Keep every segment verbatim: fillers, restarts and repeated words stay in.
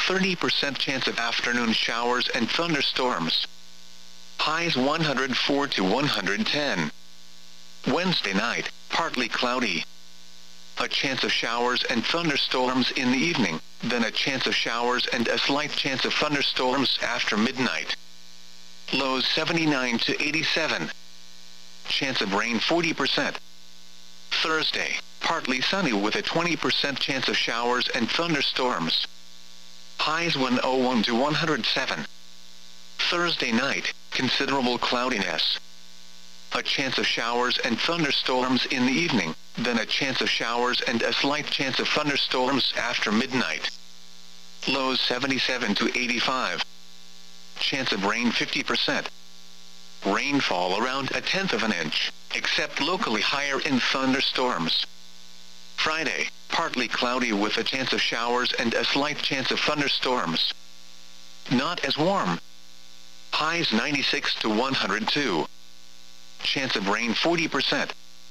thirty percent chance of afternoon showers and thunderstorms. Highs one hundred four to one hundred ten. Wednesday night, partly cloudy. A chance of showers and thunderstorms in the evening, then a chance of showers and a slight chance of thunderstorms after midnight. Lows seventy-nine to eighty-seven. Chance of rain forty percent. Thursday, partly sunny with a twenty percent chance of showers and thunderstorms. Highs one hundred one to one hundred seven. Thursday night, considerable cloudiness. A chance of showers and thunderstorms in the evening, then a chance of showers and a slight chance of thunderstorms after midnight. Lows seventy-seven to eighty-five. Chance of rain fifty percent. Rainfall around a tenth of an inch, except locally higher in thunderstorms. Friday, partly cloudy with a chance of showers and a slight chance of thunderstorms. Not as warm. Highs ninety-six to one hundred two. Chance of rain forty percent.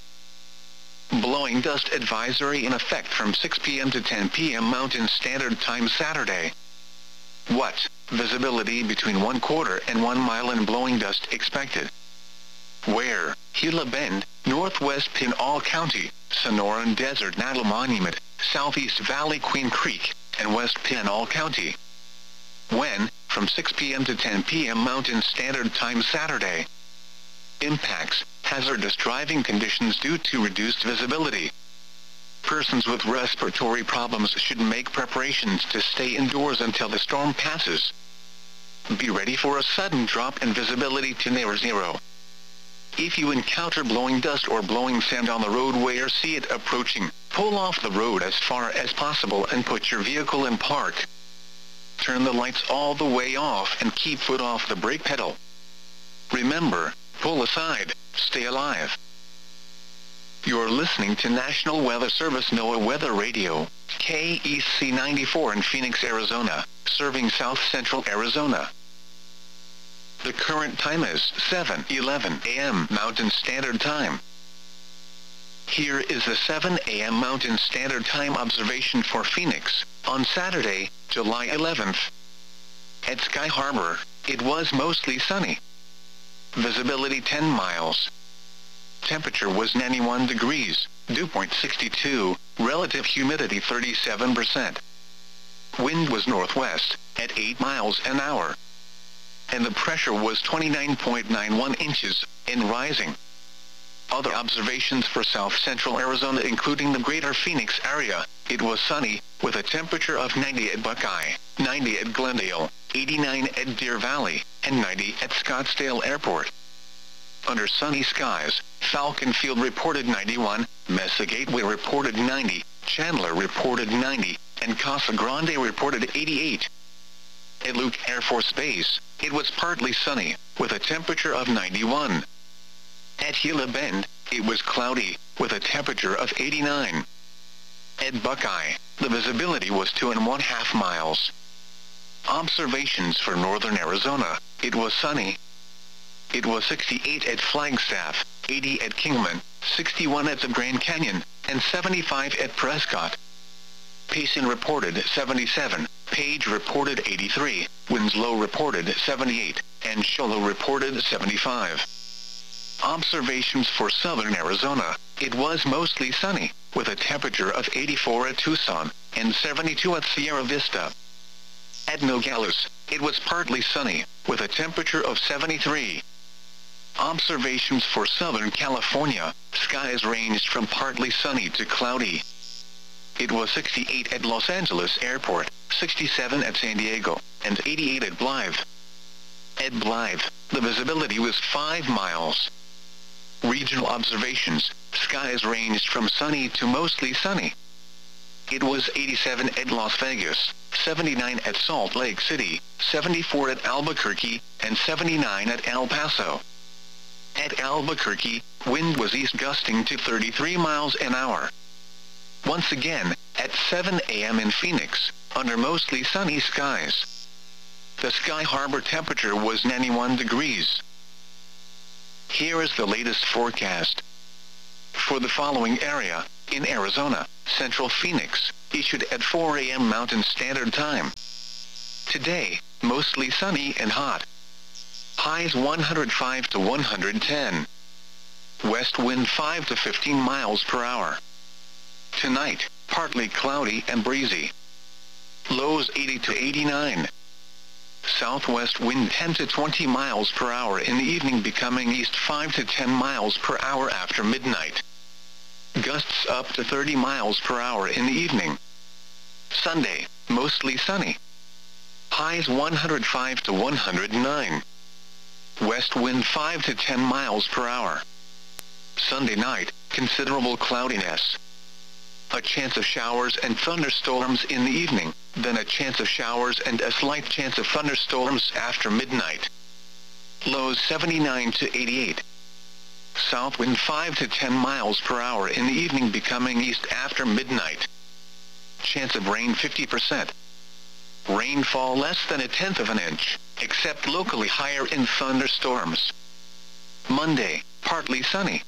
Blowing dust advisory in effect from six p m to ten p m Mountain Standard Time Saturday. What? Visibility between one quarter and one mile and blowing dust expected. Where? Gila Bend, Northwest Pinal County, Sonoran Desert Natal Monument, Southeast Valley Queen Creek, and West Pinal County. When? From six p m to ten p m Mountain Standard Time Saturday. Impacts: hazardous driving conditions due to reduced visibility. Persons with respiratory problems should make preparations to stay indoors until the storm passes. Be ready for a sudden drop in visibility to near zero. If you encounter blowing dust or blowing sand on the roadway or see it approaching, pull off the road as far as possible and put your vehicle in park. Turn the lights all the way off and keep foot off the brake pedal. Remember, pull aside, stay alive. You're listening to National Weather Service NOAA Weather Radio, K E C ninety-four in Phoenix, Arizona, serving South Central Arizona. The current time is seven eleven a m Mountain Standard Time. Here is the seven a m Mountain Standard Time observation for Phoenix, on Saturday, July eleventh. At Sky Harbor, it was mostly sunny. Visibility ten miles. Temperature was ninety-one degrees, dew point sixty-two, relative humidity thirty-seven percent. Wind was northwest, at eight miles an hour. And the pressure was twenty-nine point nine one inches, and rising. Other observations for South Central Arizona including the greater Phoenix area, it was sunny, with a temperature of ninety at Buckeye, ninety at Glendale, eighty-nine at Deer Valley, and ninety at Scottsdale Airport. Under sunny skies, Falcon Field reported ninety-one, Mesa Gateway reported ninety, Chandler reported ninety, and Casa Grande reported eighty-eight. At Luke Air Force Base, it was partly sunny, with a temperature of ninety-one. At Gila Bend, it was cloudy, with a temperature of eighty-nine. At Buckeye, the visibility was two and one half miles. Observations for northern Arizona, it was sunny. It was sixty-eight at Flagstaff, eighty at Kingman, sixty-one at the Grand Canyon, and seventy-five at Prescott. Payson reported seventy-seven, Page reported eighty-three, Winslow reported seventy-eight, and Shoalo reported seventy-five. Observations for southern Arizona, it was mostly sunny, with a temperature of eighty-four at Tucson, and seventy-two at Sierra Vista. At Nogales, it was partly sunny, with a temperature of seventy-three. Observations for Southern California, skies ranged from partly sunny to cloudy. It was sixty-eight at Los Angeles Airport, sixty-seven at San Diego, and eighty-eight at Blythe. At Blythe, the visibility was five miles. Regional observations, skies ranged from sunny to mostly sunny. It was eighty-seven at Las Vegas, seventy-nine at Salt Lake City, seventy-four at Albuquerque, and seventy-nine at El Paso. At Albuquerque, wind was east gusting to thirty-three miles an hour. Once again, at seven a m in Phoenix, under mostly sunny skies. The Sky Harbor temperature was ninety-one degrees. Here is the latest forecast. For the following area, in Arizona, Central Phoenix, issued at four a m Mountain Standard Time. Today, mostly sunny and hot. Highs one hundred five to one hundred ten. West wind five to fifteen miles per hour. Tonight, partly cloudy and breezy. Lows eighty to eighty-nine. Southwest wind ten to twenty miles per hour in the evening, becoming east five to ten miles per hour after midnight. Gusts up to thirty miles per hour in the evening. Sunday, mostly sunny. Highs one hundred five to one hundred nine. West wind five to ten miles per hour. Sunday night, considerable cloudiness. A chance of showers and thunderstorms in the evening, then a chance of showers and a slight chance of thunderstorms after midnight. Lows seventy-nine to eighty-eight. South wind five to ten miles per hour in the evening, becoming east after midnight. Chance of rain fifty percent. Rainfall less than a tenth of an inch, except locally higher in thunderstorms. Monday, partly sunny.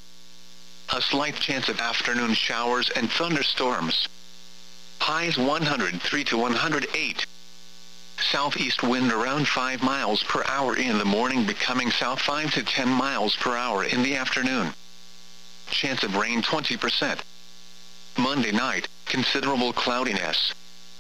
A slight chance of afternoon showers and thunderstorms. Highs one hundred three to one hundred eight. Southeast wind around five miles per hour in the morning, becoming south five to ten miles per hour in the afternoon. Chance of rain twenty percent. Monday night, considerable cloudiness.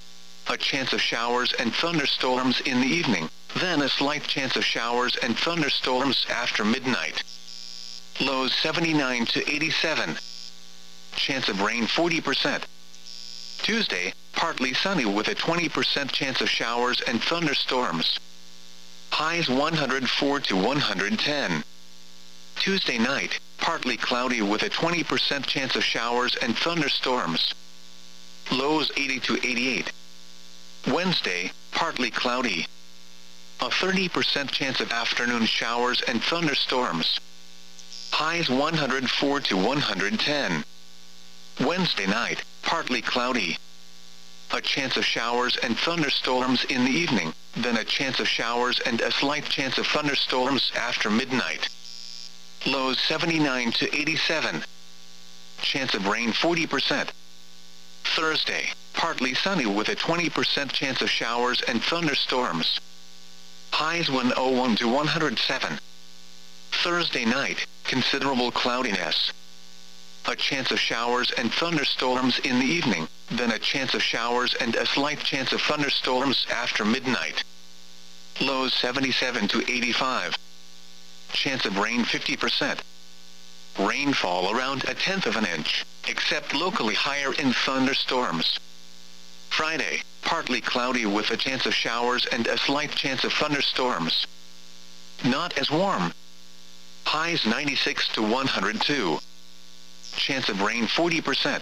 A chance of showers and thunderstorms in the evening, then a slight chance of showers and thunderstorms after midnight. Lows seventy-nine to eighty-seven. Chance of rain forty percent. Tuesday, partly sunny with a twenty percent chance of showers and thunderstorms. Highs one hundred four to one hundred ten. Tuesday night, partly cloudy with a twenty percent chance of showers and thunderstorms. Lows eighty to eighty-eight. Wednesday, partly cloudy. A thirty percent chance of afternoon showers and thunderstorms. Highs one hundred four to one hundred ten. Wednesday night, partly cloudy. A chance of showers and thunderstorms in the evening, then a chance of showers and a slight chance of thunderstorms after midnight. Lows seventy-nine to eighty-seven. Chance of rain forty percent. Thursday, partly sunny with a twenty percent chance of showers and thunderstorms. Highs one hundred one to one hundred seven. Thursday night, considerable cloudiness. A chance of showers and thunderstorms in the evening, then a chance of showers and a slight chance of thunderstorms after midnight. Lows seventy-seven to eighty-five. Chance of rain fifty percent. Rainfall around a tenth of an inch, except locally higher in thunderstorms. Friday, partly cloudy with a chance of showers and a slight chance of thunderstorms. Not as warm. Highs ninety-six to one hundred two. Chance of rain forty percent.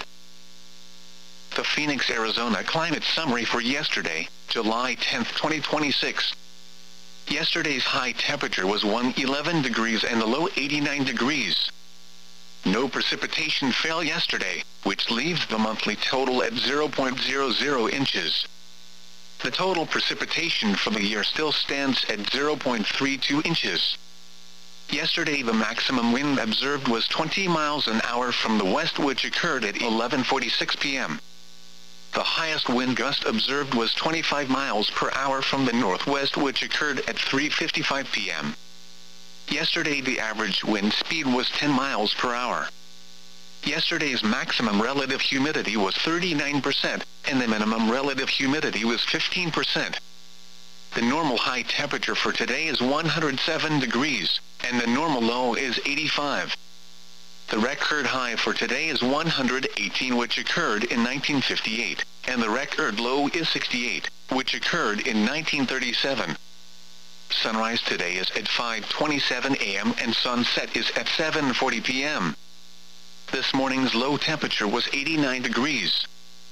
The Phoenix, Arizona climate summary for yesterday, July tenth, twenty twenty-six. Yesterday's high temperature was one hundred eleven degrees and the low eighty-nine degrees. No precipitation fell yesterday, which leaves the monthly total at zero point zero zero inches. The total precipitation for the year still stands at zero point three two inches. Yesterday the maximum wind observed was twenty miles an hour from the west, which occurred at eleven forty-six p m The highest wind gust observed was twenty-five miles per hour from the northwest, which occurred at three fifty-five p m Yesterday the average wind speed was ten miles per hour. Yesterday's maximum relative humidity was thirty-nine percent, and the minimum relative humidity was fifteen percent. The normal high temperature for today is one hundred seven degrees, and the normal low is eighty-five. The record high for today is one hundred eighteen, which occurred in nineteen fifty-eight, and the record low is sixty-eight, which occurred in nineteen thirty-seven. Sunrise today is at five twenty-seven a m and sunset is at seven forty p m This morning's low temperature was eighty-nine degrees.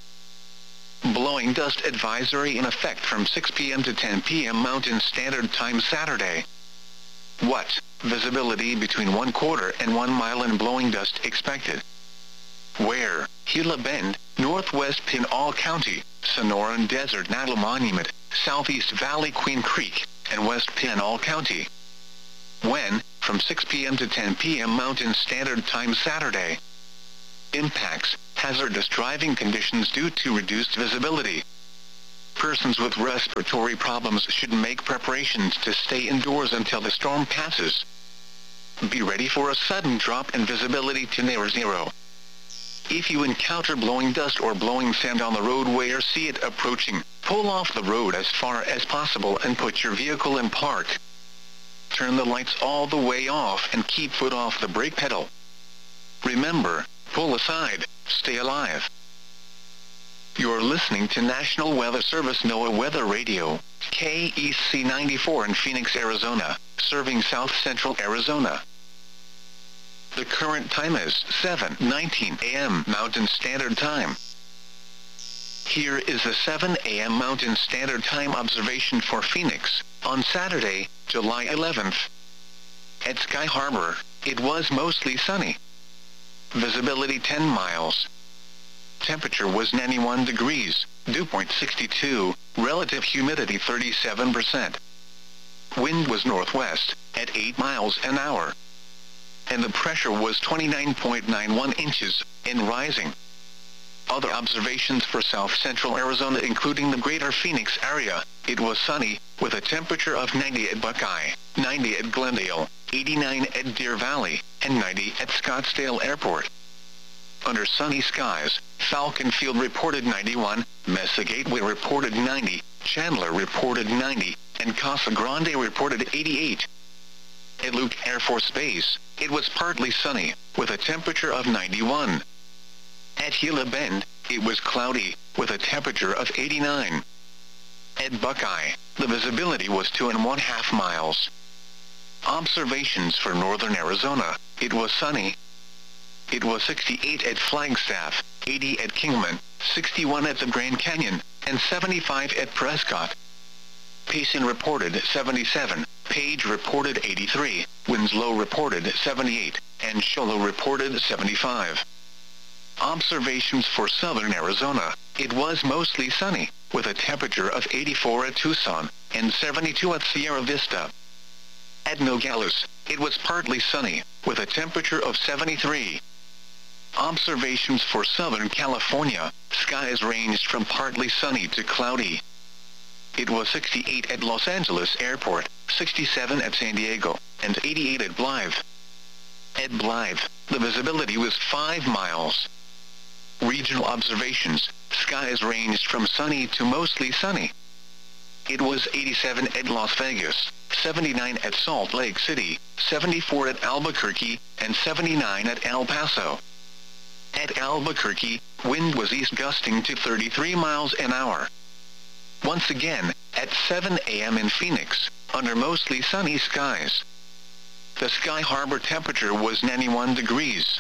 Blowing dust advisory in effect from six p m to ten p m Mountain Standard Time Saturday. What? Visibility between one quarter and one mile and blowing dust expected. Where? Gila Bend, Northwest Pinal County, Sonoran Desert Natal Monument, Southeast Valley Queen Creek, and West Pinal County. When? From six p m to ten p m Mountain Standard Time Saturday. Impacts: hazardous driving conditions due to reduced visibility. Persons with respiratory problems should make preparations to stay indoors until the storm passes. Be ready for a sudden drop in visibility to near zero. If you encounter blowing dust or blowing sand on the roadway or see it approaching, pull off the road as far as possible and put your vehicle in park. Turn the lights all the way off and keep foot off the brake pedal. Remember, pull aside, stay alive. You're listening to National Weather Service NOAA Weather Radio, K E C ninety-four in Phoenix, Arizona, serving south central Arizona. The current time is seven nineteen a m Mountain Standard Time. Here is the seven a m Mountain Standard Time observation for Phoenix, on Saturday, July eleventh. At Sky Harbor, it was mostly sunny. Visibility ten miles. Temperature was ninety-one degrees, dew point sixty-two, relative humidity thirty-seven percent. Wind was northwest, at eight miles an hour. And the pressure was twenty-nine point nine one inches, and rising. Other observations for south central Arizona including the greater Phoenix area, it was sunny, with a temperature of ninety at Buckeye, ninety at Glendale, eighty-nine at Deer Valley, and ninety at Scottsdale Airport. Under sunny skies, Falcon Field reported ninety-one, Mesa Gateway reported ninety, Chandler reported ninety, and Casa Grande reported eighty-eight. At Luke Air Force Base, it was partly sunny, with a temperature of ninety-one. At Gila Bend, it was cloudy, with a temperature of eighty-nine. At Buckeye, the visibility was two and one half miles. Observations for northern Arizona, it was sunny. It was sixty-eight at Flagstaff, eighty at Kingman, sixty-one at the Grand Canyon, and seventy-five at Prescott. Payson reported seventy-seven, Page reported eighty-three, Winslow reported seventy-eight, and Shoalo reported seventy-five. Observations for southern Arizona, it was mostly sunny, with a temperature of eighty-four at Tucson, and seventy-two at Sierra Vista. At Nogales, it was partly sunny, with a temperature of seventy-three. Observations for Southern California, skies ranged from partly sunny to cloudy. It was sixty-eight at Los Angeles Airport, sixty-seven at San Diego, and eighty-eight at Blythe. At Blythe, the visibility was five miles. Regional observations, skies ranged from sunny to mostly sunny. It was eighty-seven at Las Vegas, seventy-nine at Salt Lake City, seventy-four at Albuquerque, and seventy-nine at El Paso. At Albuquerque, wind was east gusting to thirty-three miles an hour. Once again, at seven a m in Phoenix, under mostly sunny skies. The Sky Harbor temperature was ninety-one degrees.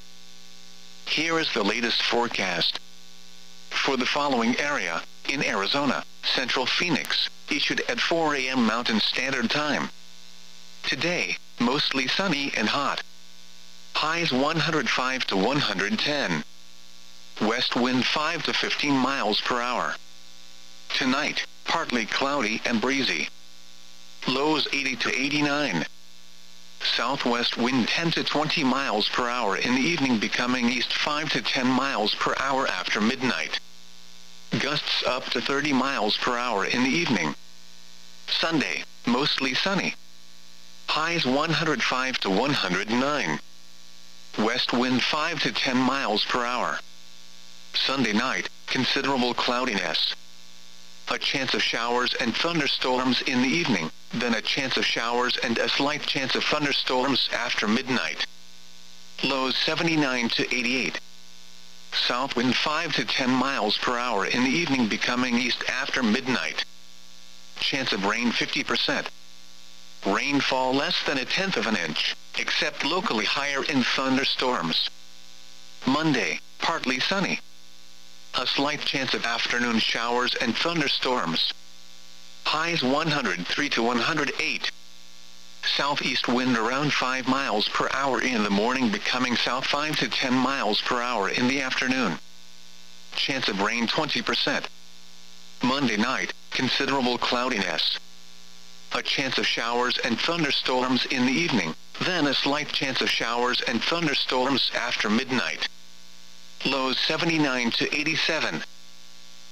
Here is the latest forecast. For the following area, in Arizona, Central Phoenix, issued at four a m Mountain Standard Time. Today, mostly sunny and hot. Highs one hundred five to one hundred ten. West wind five to fifteen miles per hour. Tonight, partly cloudy and breezy. Lows eighty to eighty-nine. Southwest wind ten to twenty miles per hour in the evening, becoming east five to ten miles per hour after midnight. Gusts up to thirty miles per hour in the evening. Sunday, mostly sunny. Highs one hundred five to one hundred nine. West wind five to ten miles per hour. Sunday night, considerable cloudiness. A chance of showers and thunderstorms in the evening, then a chance of showers and a slight chance of thunderstorms after midnight. Lows seventy-nine to eighty-eight. South wind five to ten miles per hour in the evening, becoming east after midnight. Chance of rain fifty percent. Rainfall less than a tenth of an inch, except locally higher in thunderstorms. Monday, partly sunny. A slight chance of afternoon showers and thunderstorms. Highs one hundred three to one hundred eight. Southeast wind around five miles per hour in the morning, becoming south five to ten miles per hour in the afternoon. Chance of rain twenty percent. Monday night, considerable cloudiness. A chance of showers and thunderstorms in the evening, then a slight chance of showers and thunderstorms after midnight. Lows seventy-nine to eighty-seven.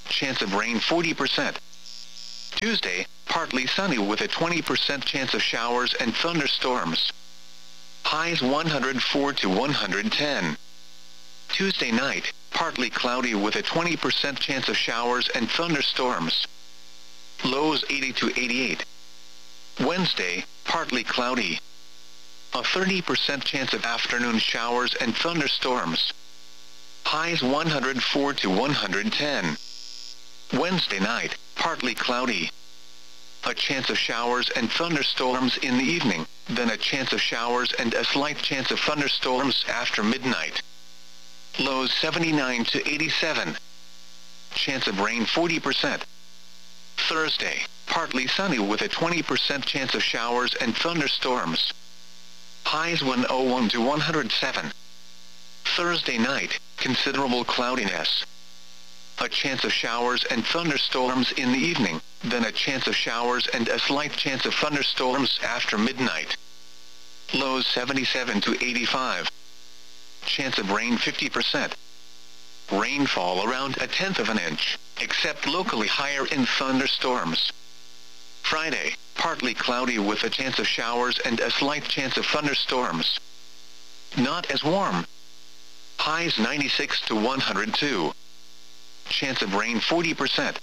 chance of rain forty percent. Tuesday, partly sunny with a twenty percent chance of showers and thunderstorms. Highs one hundred four to one hundred ten. Tuesday night, partly cloudy with a twenty percent chance of showers and thunderstorms. Lows eighty to eighty-eight. Wednesday, partly cloudy. A thirty percent chance of afternoon showers and thunderstorms. Highs one hundred four to one hundred ten. Wednesday night, partly cloudy. A chance of showers and thunderstorms in the evening, then a chance of showers and a slight chance of thunderstorms after midnight. Lows seventy-nine to eighty-seven. Chance of rain forty percent. Thursday, partly sunny with a twenty percent chance of showers and thunderstorms. Highs one hundred one to one hundred seven. Thursday night, considerable cloudiness. A chance of showers and thunderstorms in the evening, then a chance of showers and a slight chance of thunderstorms after midnight. Lows seventy-seven to eighty-five. Chance of rain fifty percent. Rainfall around a tenth of an inch, except locally higher in thunderstorms. Friday, partly cloudy with a chance of showers and a slight chance of thunderstorms. Not as warm. Highs ninety-six to one hundred two. Chance of rain forty percent.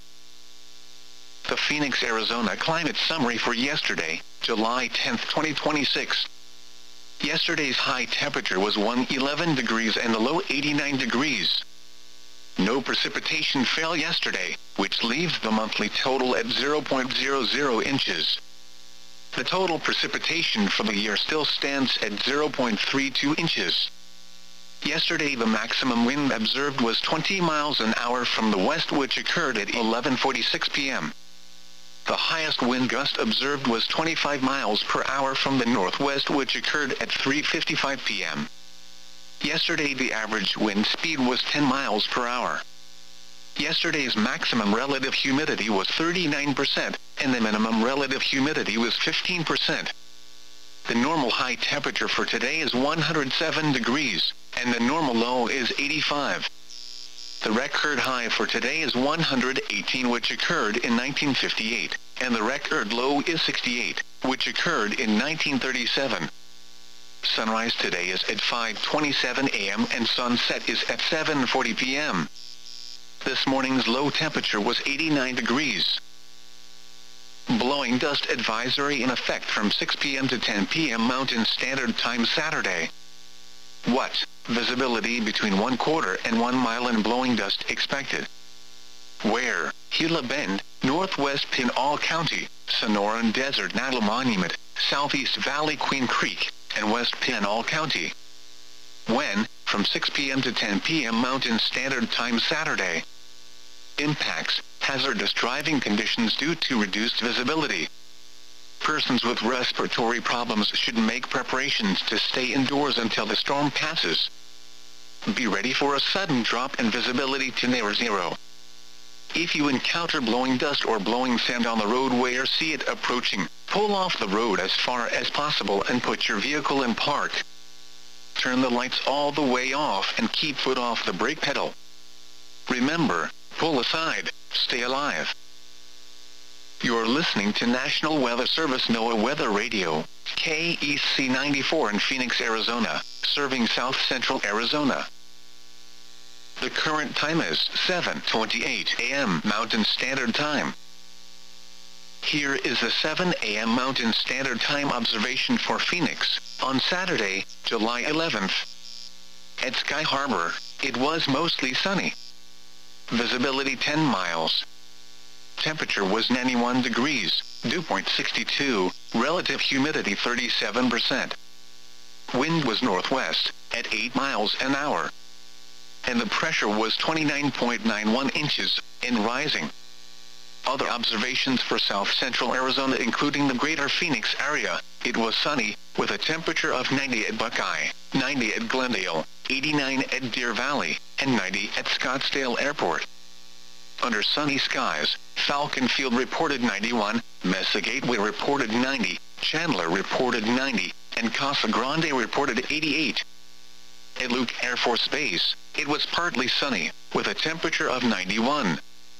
The Phoenix, Arizona climate summary for yesterday, July tenth, twenty twenty-six. Yesterday's high temperature was one hundred eleven degrees and the low eighty-nine degrees. No precipitation fell yesterday, which leaves the monthly total at zero point zero zero inches. The total precipitation for the year still stands at zero point three two inches. Yesterday the maximum wind observed was twenty miles an hour from the west, which occurred at eleven forty-six p m The highest wind gust observed was twenty-five miles per hour from the northwest, which occurred at three fifty-five p m Yesterday the average wind speed was ten miles per hour. Yesterday's maximum relative humidity was thirty-nine percent, and the minimum relative humidity was fifteen percent. The normal high temperature for today is one hundred seven degrees, and the normal low is eighty-five. The record high for today is one hundred eighteen, which occurred in nineteen fifty-eight, and the record low is sixty-eight, which occurred in nineteen thirty-seven. Sunrise today is at five twenty-seven a m and sunset is at seven forty p m This morning's low temperature was eighty-nine degrees. Blowing dust advisory in effect from six p m to ten p m Mountain Standard Time Saturday. What? Visibility between one quarter and one mile and blowing dust expected. Where? Gila Bend, Northwest Pinal County, Sonoran Desert Natal Monument, Southeast Valley Queen Creek, and West Pinal County. When? From six p m to ten p m Mountain Standard Time Saturday. Impacts: hazardous driving conditions due to reduced visibility. Persons with respiratory problems should make preparations to stay indoors until the storm passes. Be ready for a sudden drop in visibility to near zero. If you encounter blowing dust or blowing sand on the roadway or see it approaching, pull off the road as far as possible and put your vehicle in park. Turn the lights all the way off and keep foot off the brake pedal. Remember, pull aside, stay alive. You're listening to National Weather Service NOAA Weather Radio, K E C ninety-four in Phoenix, Arizona, serving south central Arizona. The current time is seven twenty-eight a m Mountain Standard Time. Here is the seven a m Mountain Standard Time observation for Phoenix, on Saturday, July eleventh. At Sky Harbor, it was mostly sunny. Visibility ten miles. Temperature was ninety-one degrees, dew point sixty-two, relative humidity thirty-seven percent. Wind was northwest, at eight miles an hour. And the pressure was twenty-nine point nine one inches, and rising. Other observations for south central Arizona, including the greater Phoenix area: it was sunny, with a temperature of ninety at Buckeye, ninety at Glendale, eighty-nine at Deer Valley, and ninety at Scottsdale Airport. Under sunny skies, Falcon Field reported ninety-one, Mesa Gateway reported ninety, Chandler reported ninety, and Casa Grande reported eighty-eight. At Luke Air Force Base, it was partly sunny, with a temperature of ninety-one.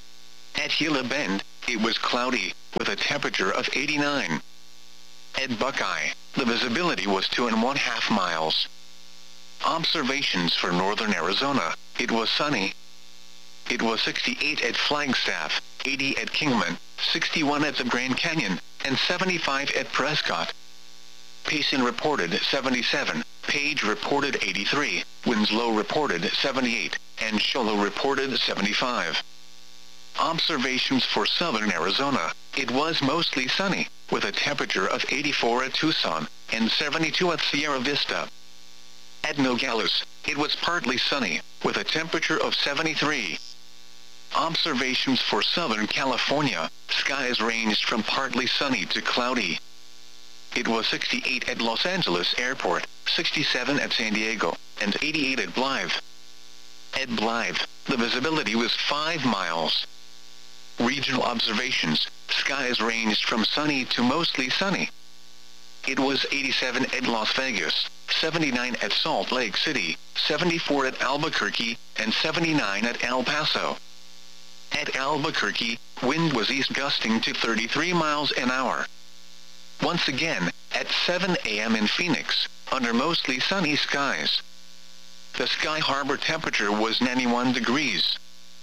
At Gila Bend, it was cloudy, with a temperature of eighty-nine. At Buckeye, the visibility was two and one half miles. Observations for northern Arizona, it was sunny. It was sixty-eight at Flagstaff, eighty at Kingman, sixty-one at the Grand Canyon, and seventy-five at Prescott. Payson reported seventy-seven, Page reported eighty-three, Winslow reported seventy-eight, and Show Low reported seventy-five. Observations for southern Arizona, it was mostly sunny, with a temperature of eighty-four at Tucson, and seventy-two at Sierra Vista. At Nogales, it was partly sunny, with a temperature of seventy-three. Observations for southern California, skies ranged from partly sunny to cloudy. It was sixty-eight at Los Angeles Airport, sixty-seven at San Diego, and eighty-eight at Blythe. At Blythe, the visibility was five miles. Regional observations, skies ranged from sunny to mostly sunny. It was eighty-seven at Las Vegas, seventy-nine at Salt Lake City, seventy-four at Albuquerque, and seventy-nine at El Paso. At Albuquerque, wind was east gusting to thirty-three miles an hour. Once again, at seven a m in Phoenix, under mostly sunny skies. The Sky Harbor temperature was ninety-one degrees.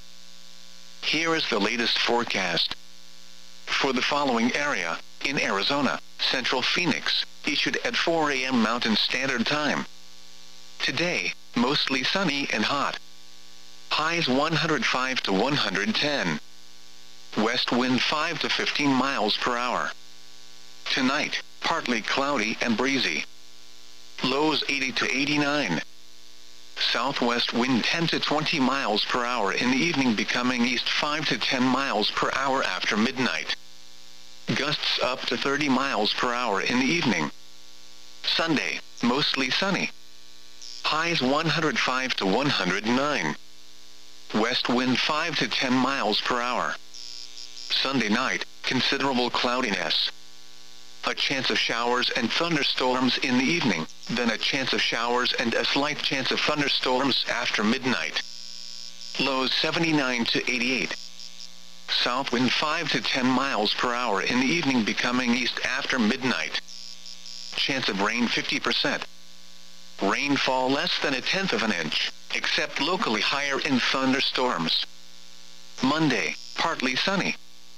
Here is the latest forecast. For the following area, in Arizona, Central Phoenix, issued at four a m Mountain Standard Time. Today, mostly sunny and hot. Highs one hundred five to one hundred ten. West wind five to fifteen miles per hour. Tonight, partly cloudy and breezy. Lows eighty to eighty-nine. Southwest wind ten to twenty miles per hour in the evening, becoming east five to ten miles per hour after midnight. Gusts up to thirty miles per hour in the evening. Sunday, mostly sunny. Highs one hundred five to one hundred nine. West wind five to ten miles per hour. Sunday night, considerable cloudiness. A chance of showers and thunderstorms in the evening, then a chance of showers and a slight chance of thunderstorms after midnight. Lows seventy-nine to eighty-eight. South wind five to ten miles per hour in the evening, becoming east after midnight. Chance of rain fifty percent. Rainfall less than a tenth of an inch, except locally higher in thunderstorms. Monday, partly sunny.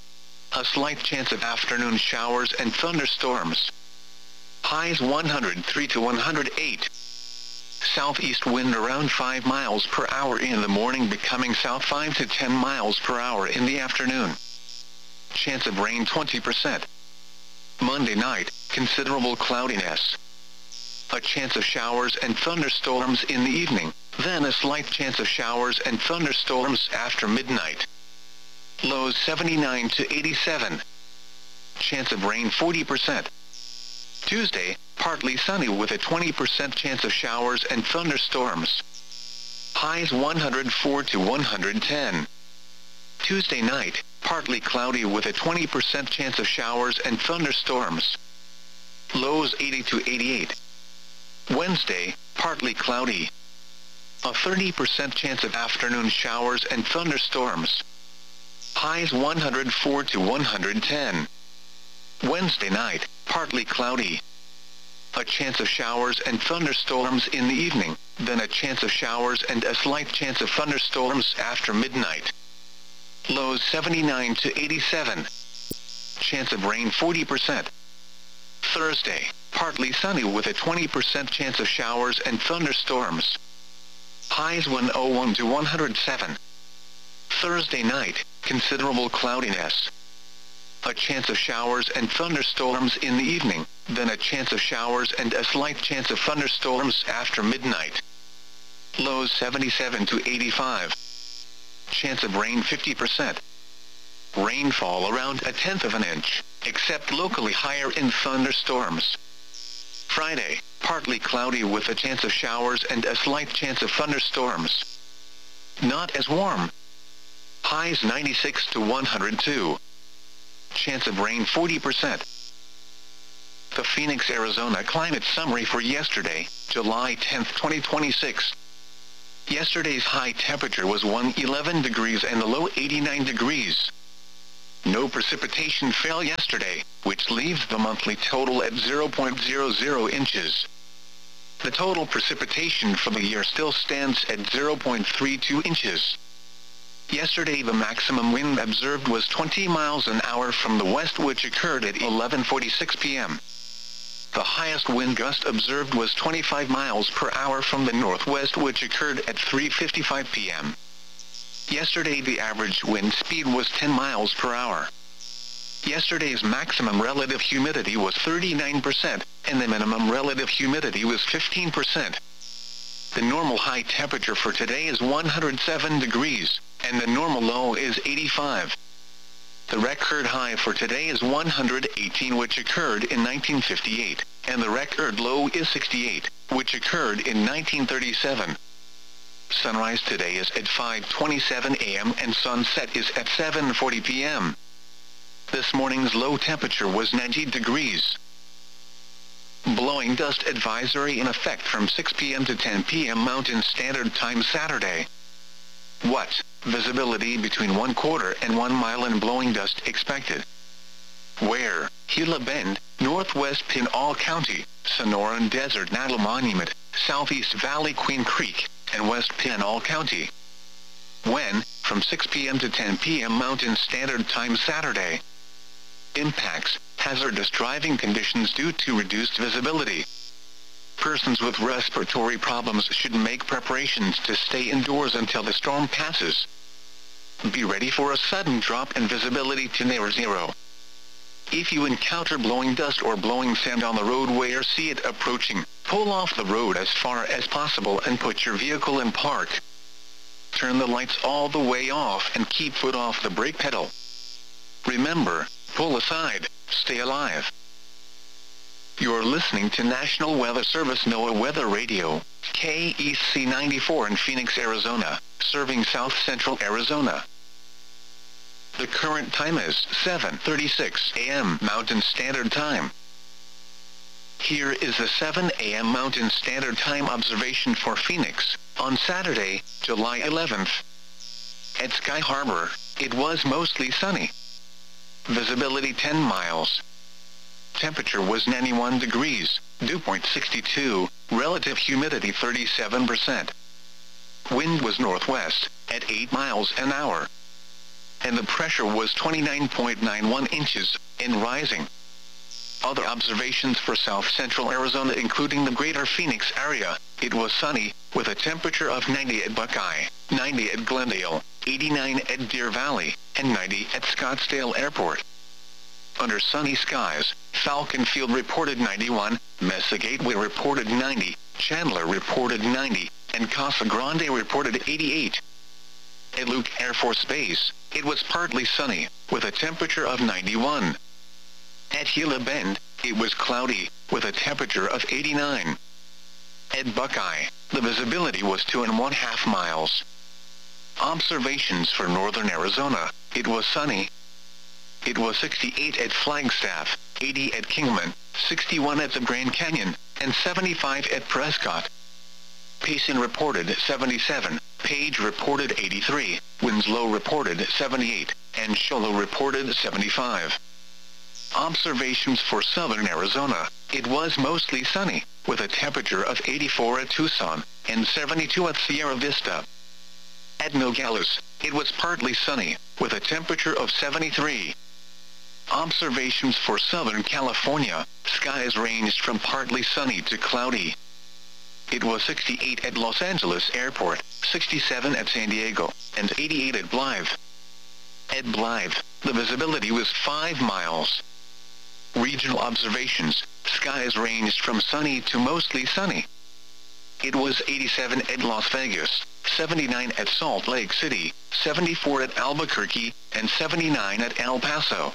A slight chance of afternoon showers and thunderstorms. Highs one hundred three to one hundred eight. Southeast wind around five miles per hour in the morning, becoming south five to ten miles per hour in the afternoon. Chance of rain twenty percent. Monday night, considerable cloudiness. A chance of showers and thunderstorms in the evening, then a slight chance of showers and thunderstorms after midnight. Lows seventy-nine to eighty-seven. Chance of rain forty percent. Tuesday, partly sunny with a twenty percent chance of showers and thunderstorms. Highs one hundred four to one hundred ten. Tuesday night, partly cloudy with a twenty percent chance of showers and thunderstorms. Lows eighty to eighty-eight. Wednesday, partly cloudy. A thirty percent chance of afternoon showers and thunderstorms. Highs one hundred four to one hundred ten. Wednesday night, partly cloudy. A chance of showers and thunderstorms in the evening, then a chance of showers and a slight chance of thunderstorms after midnight. Lows seventy-nine to eighty-seven. Chance of rain forty percent. Thursday, partly sunny with a twenty percent chance of showers and thunderstorms. Highs one hundred one to one hundred seven. Thursday night, considerable cloudiness. A chance of showers and thunderstorms in the evening, then a chance of showers and a slight chance of thunderstorms after midnight. Lows seventy-seven to eighty-five. Chance of rain fifty percent. Rainfall around a tenth of an inch, except locally higher in thunderstorms. Friday, partly cloudy with a chance of showers and a slight chance of thunderstorms. Not as warm. Highs ninety-six to one hundred two. Chance of rain forty percent. The Phoenix, Arizona climate summary for yesterday, July tenth, twenty twenty-six. Yesterday's high temperature was one hundred eleven degrees and the low eighty-nine degrees. No precipitation fell yesterday, which leaves the monthly total at zero point zero zero inches. The total precipitation for the year still stands at zero point three two inches. Yesterday the maximum wind observed was twenty miles an hour from the west, which occurred at eleven forty-six p m The highest wind gust observed was twenty-five miles per hour from the northwest, which occurred at three fifty-five p m Yesterday the average wind speed was ten miles per hour. Yesterday's maximum relative humidity was thirty-nine percent, and the minimum relative humidity was fifteen percent. The normal high temperature for today is one hundred seven degrees, and the normal low is eighty-five. The record high for today is one hundred eighteen, which occurred in nineteen fifty-eight, and the record low is sixty-eight, which occurred in nineteen thirty-seven. Sunrise today is at five twenty-seven a m and sunset is at seven forty p m This morning's low temperature was ninety degrees. Blowing dust advisory in effect from six p m to ten p m Mountain Standard Time Saturday. What? Visibility between one quarter and one mile and blowing dust expected. Where? Gila Bend, Northwest Pinal County, Sonoran Desert Natal Monument, Southeast Valley Queen Creek, and West Pinal County. When? From six p m to ten p m Mountain Standard Time Saturday. Impacts: hazardous driving conditions due to reduced visibility. Persons with respiratory problems should make preparations to stay indoors until the storm passes. Be ready for a sudden drop in visibility to near zero. If you encounter blowing dust or blowing sand on the roadway or see it approaching, pull off the road as far as possible and put your vehicle in park. Turn the lights all the way off and keep foot off the brake pedal. Remember, pull aside, stay alive. You're listening to National Weather Service NOAA Weather Radio, K E C ninety-four in Phoenix, Arizona, serving south central Arizona. The current time is seven thirty-six a m Mountain Standard Time. Here is the seven a m Mountain Standard Time observation for Phoenix, on Saturday, July eleventh. At Sky Harbor, it was mostly sunny. Visibility ten miles. Temperature was ninety-one degrees, dew point sixty-two, relative humidity thirty-seven percent. Wind was northwest, at eight miles an hour. And the pressure was twenty-nine point nine one inches, and rising. Other observations for south central Arizona, including the greater Phoenix area: it was sunny, with a temperature of ninety at Buckeye, ninety at Glendale, eighty-nine at Deer Valley, and ninety at Scottsdale Airport. Under sunny skies, Falcon Field reported ninety-one, Mesa Gateway reported ninety, Chandler reported ninety, and Casa Grande reported eighty-eight. At Luke Air Force Base, it was partly sunny, with a temperature of ninety-one. At Gila Bend, it was cloudy, with a temperature of eighty-nine. At Buckeye, the visibility was two and one half miles. Observations for northern Arizona: it was sunny. It was sixty-eight at Flagstaff, eighty at Kingman, sixty-one at the Grand Canyon, and seventy-five at Prescott. Payson reported seventy-seven, Page reported eighty-three, Winslow reported seventy-eight, and Show Low reported seventy-five. Observations for southern Arizona: it was mostly sunny, with a temperature of eighty-four at Tucson, and seventy-two at Sierra Vista. At Nogales, it was partly sunny, with a temperature of seventy-three. Observations for southern California: skies ranged from partly sunny to cloudy. It was sixty-eight at Los Angeles Airport, sixty-seven at San Diego, and eighty-eight at Blythe. At Blythe, the visibility was five miles. Regional observations: skies ranged from sunny to mostly sunny. It was eighty-seven at Las Vegas, seventy-nine at Salt Lake City, seventy-four at Albuquerque, and seventy-nine at El Paso.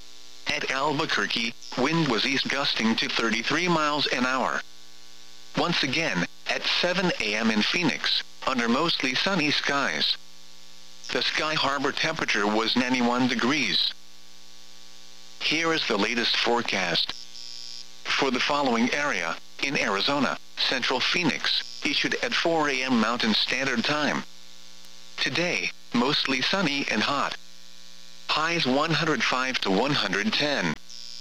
At Albuquerque, wind was east gusting to thirty-three miles an hour. Once again, at seven a m in Phoenix, under mostly sunny skies. The Sky Harbor temperature was ninety-one degrees. Here is the latest forecast. For the following area, in Arizona, Central Phoenix, issued at four a m Mountain Standard Time. Today, mostly sunny and hot. Highs one hundred five to one hundred ten.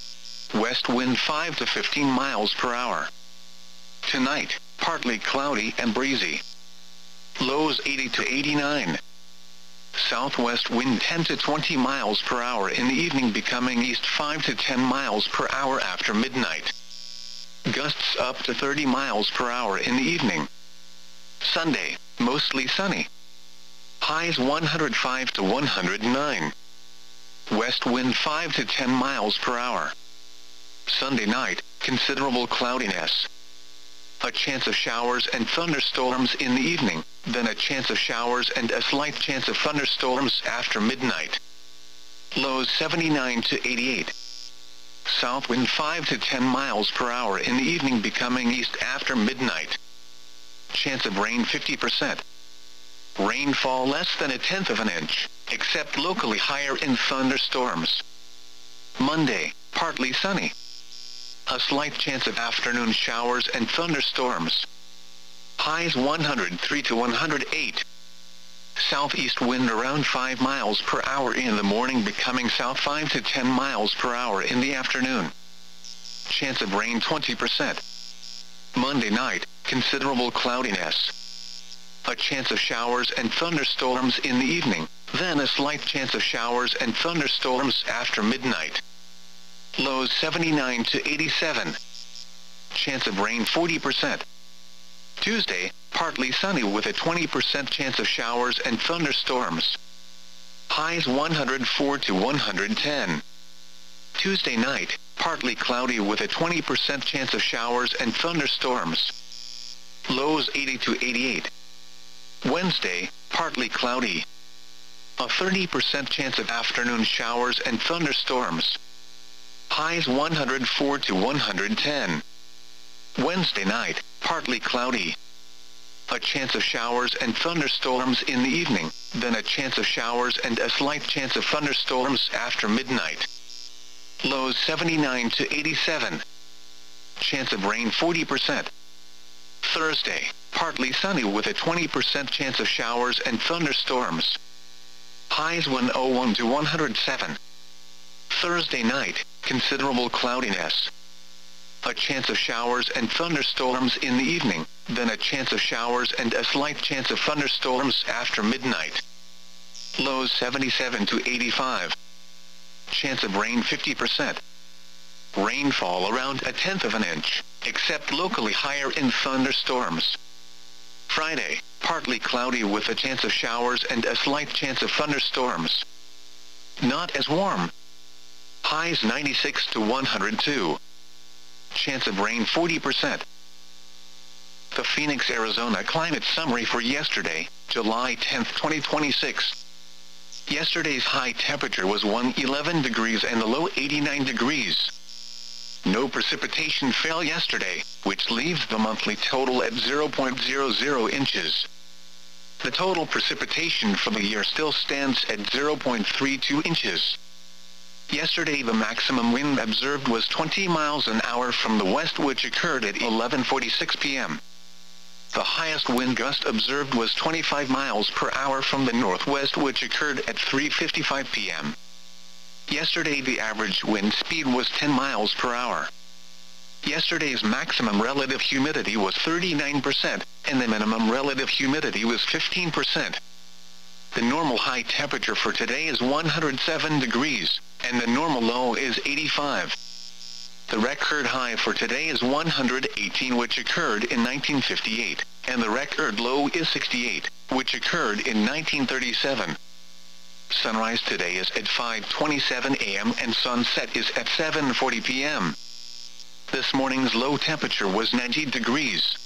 West wind five to fifteen miles per hour. Tonight, partly cloudy and breezy. Lows eighty to eighty-nine. Southwest wind ten to twenty miles per hour in the evening, becoming east five to ten miles per hour after midnight. Gusts up to thirty miles per hour in the evening. Sunday, mostly sunny. Highs one hundred five to one hundred nine. West wind five to ten miles per hour. Sunday night, considerable cloudiness. A chance of showers and thunderstorms in the evening, then a chance of showers and a slight chance of thunderstorms after midnight. Lows seventy-nine to eighty-eight. South wind five to ten miles per hour in the evening, becoming east after midnight. Chance of rain fifty percent. Rainfall less than a tenth of an inch, except locally higher in thunderstorms. Monday, partly sunny. A slight chance of afternoon showers and thunderstorms. Highs one hundred three to one hundred eight. Southeast wind around five miles per hour in the morning, becoming south five to ten miles per hour in the afternoon. Chance of rain twenty percent. Monday night, considerable cloudiness. A chance of showers and thunderstorms in the evening, then a slight chance of showers and thunderstorms after midnight. Lows seventy-nine to eighty-seven. Chance of rain forty percent. Tuesday, partly sunny with a twenty percent chance of showers and thunderstorms. Highs one hundred four to one hundred ten. Tuesday night, partly cloudy with a twenty percent chance of showers and thunderstorms. Lows eighty to eighty-eight. Wednesday, partly cloudy. A thirty percent chance of afternoon showers and thunderstorms. Highs one hundred four to one hundred ten. Wednesday night, partly cloudy. A chance of showers and thunderstorms in the evening, then a chance of showers and a slight chance of thunderstorms after midnight. Lows seventy-nine to eighty-seven. Chance of rain forty percent. Thursday, partly sunny with a twenty percent chance of showers and thunderstorms. Highs one hundred one to one hundred seven. Thursday night, considerable cloudiness. A chance of showers and thunderstorms in the evening, then a chance of showers and a slight chance of thunderstorms after midnight. Lows seventy-seven to eighty-five. Chance of rain fifty percent. Rainfall around a tenth of an inch, except locally higher in thunderstorms. Friday, partly cloudy with a chance of showers and a slight chance of thunderstorms. Not as warm. Highs ninety-six to one hundred two. Chance of rain forty percent. The Phoenix, Arizona climate summary for yesterday, July tenth, twenty twenty-six. Yesterday's high temperature was one hundred eleven degrees and the low eighty-nine degrees. No precipitation fell yesterday, which leaves the monthly total at zero point zero zero inches. The total precipitation for the year still stands at zero point three two inches. Yesterday the maximum wind observed was twenty miles an hour from the west, which occurred at eleven forty-six p m The highest wind gust observed was twenty-five miles per hour from the northwest, which occurred at three fifty-five p m Yesterday the average wind speed was ten miles per hour. Yesterday's maximum relative humidity was thirty-nine percent, and the minimum relative humidity was fifteen percent. The normal high temperature for today is one hundred seven degrees, and the normal low is eighty-five. The record high for today is one hundred eighteen, which occurred in nineteen fifty-eight, and the record low is sixty-eight, which occurred in nineteen thirty-seven. Sunrise today is at five twenty-seven a m and sunset is at seven forty p m This morning's low temperature was ninety degrees.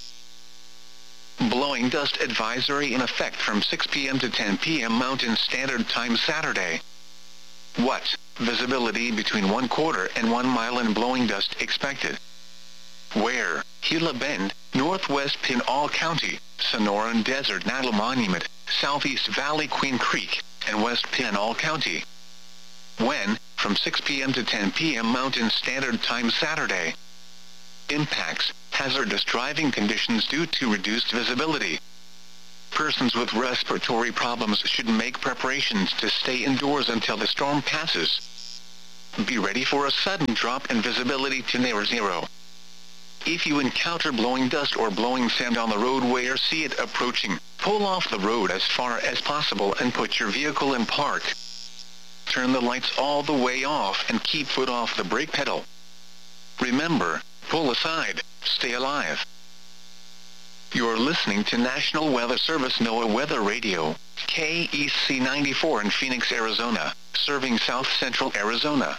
Blowing dust advisory in effect from six p m to ten p m Mountain Standard Time Saturday. What? Visibility between one quarter and one mile and blowing dust expected. Where? Gila Bend, Northwest Pinal County, Sonoran Desert Natal Monument, Southeast Valley Queen Creek, and West Pinal County. When? From six p m to ten p m Mountain Standard Time Saturday. Impacts: hazardous driving conditions due to reduced visibility. persons with respiratory problems should make preparations to stay indoors until the storm passes. Be ready for a sudden drop in visibility to near zero. If you encounter blowing dust or blowing sand on the roadway or see it approaching, pull off the road as far as possible and put your vehicle in park. Turn the lights all the way off and keep foot off the brake pedal. Remember, pull aside, stay alive. You're listening to National Weather Service NOAA Weather Radio, K E C ninety-four in Phoenix, Arizona, serving south central Arizona.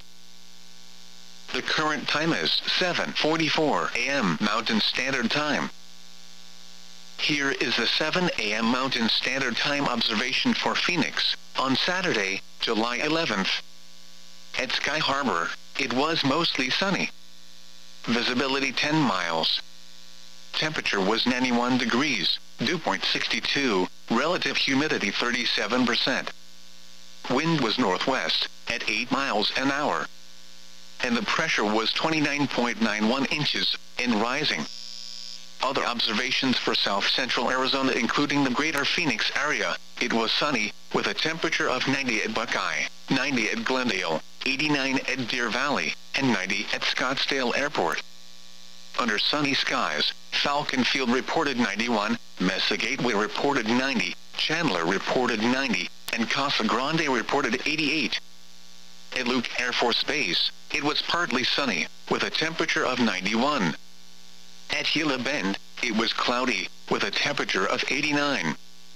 The current time is seven forty-four a m Mountain Standard Time. Here is the seven a m Mountain Standard Time observation for Phoenix, on Saturday, July eleventh. At Sky Harbor, it was mostly sunny. Visibility ten miles. Temperature was ninety-one degrees, dew point sixty-two, relative humidity thirty-seven percent. Wind was northwest, at eight miles an hour. And the pressure was twenty-nine point nine one inches, and rising. Other observations for south central Arizona including the greater Phoenix area, it was sunny, with a temperature of ninety at Buckeye, ninety at Glendale, eighty-nine at Deer Valley, and ninety at Scottsdale Airport. Under sunny skies, Falcon Field reported ninety-one, Mesa Gateway reported ninety, Chandler reported ninety, and Casa Grande reported eighty-eight. At Luke Air Force Base, it was partly sunny, with a temperature of ninety-one. At Gila Bend, it was cloudy, with a temperature of eighty-nine.